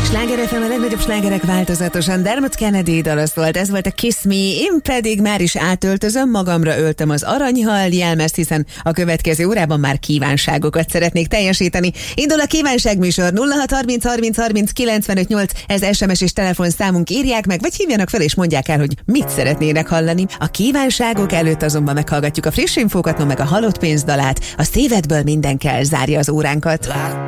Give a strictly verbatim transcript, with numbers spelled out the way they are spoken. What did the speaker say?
Sláger ef em a legnagyobb slágerek változatosan. Dermot Kennedy dala szólt, ez volt a Kiss Me, én pedig már is átöltözöm, magamra öltöm az aranyhal jelmezt, hiszen a következő órában már kívánságokat szeretnék teljesíteni. Indul a kívánságműsor nulla hat harminc harminc harminc kilencvenöt nyolc, ez es em es és telefonszámunk, írják meg, vagy hívjanak fel és mondják el, hogy mit szeretnének hallani. A kívánságok előtt azonban meghallgatjuk a friss infókat, no meg a halott pénzdalát, a szívedből minden kell zárja az óránkat.